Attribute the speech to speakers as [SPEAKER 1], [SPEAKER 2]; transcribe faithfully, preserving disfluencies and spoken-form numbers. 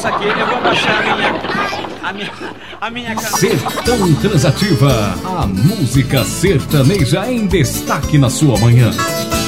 [SPEAKER 1] negócio aqui, eu vou baixar a minha... A minha... A minha canção.
[SPEAKER 2] Sertão Transativa, a música sertaneja em destaque na sua manhã.